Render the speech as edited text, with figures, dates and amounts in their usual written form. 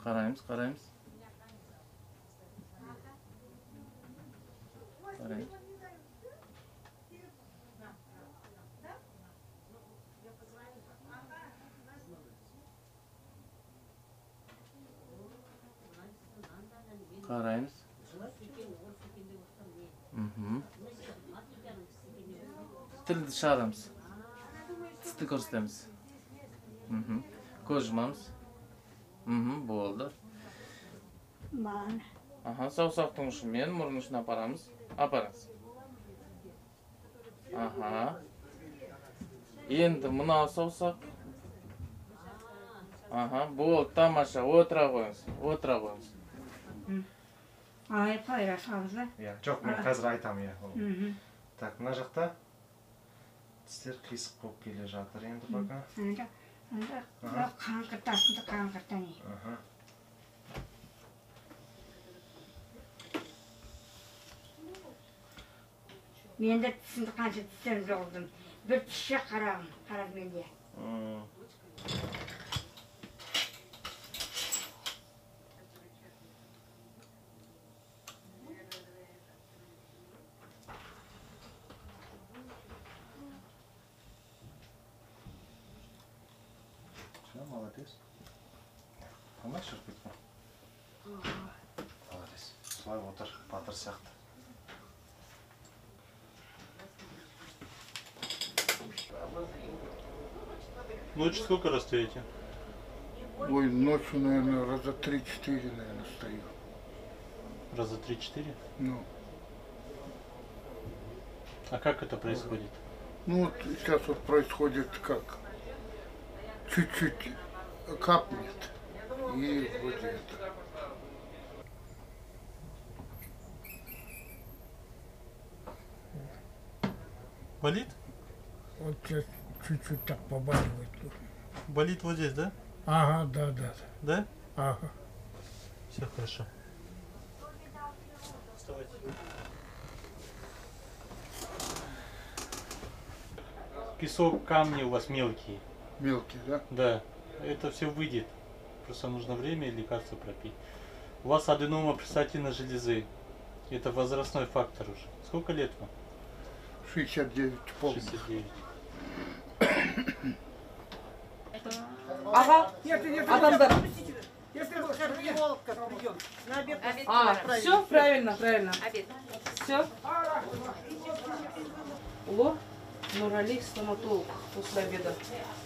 Qaraymiz. Qaraymiz. Qaraymiz. Tilni chiqaramiz. Tishni ko'rsatamiz. Ko'z yumamiz. Bo'ldi. Mana. Aha, sog'-sog' tug'ishmaydi, murni shuni aparamiz. Aparamiz. Aha. Endi buni sog'-sog'. Aha, bo'ldi, tomosha, o'tira qo'yamiz. O'tira qo'yamiz. Ay, paylaşamızda. Ya, çok men hozir aytaman ya. Tak, mana yoqda tishlar qiyshiq bo'lib kelayotir endi poka. Anda qanqirtan. Aha. Men de tishimni qancha tishimni oldim. Bir tishga qarab menga. Молодец. Помашь шырпытма? Молодец. Солай отыр, батыр сияқты. Ночью сколько раз стоите? Ой, ночью, наверное, раза 3-4, наверное, стою. Раза 3-4? Ну. А как это происходит? Ну вот сейчас вот происходит как? Чуть-чуть капнет. И вроде это. Болит? Вот сейчас чуть-чуть так побаливает. Болит вот здесь, да? Ага, да. Да? Ага. Все хорошо. Вставайте. Песок, камни у вас мелкие. Мелкий, да? Да. Это все выйдет. Просто нужно время и лекарства пропить. У вас аденома предстательной железы. Это возрастной фактор уже. Сколько лет вам? 69 полных. 69. Ага. Адамдар. Все правильно. Все. Лор, Нурали, стоматолог после обеда.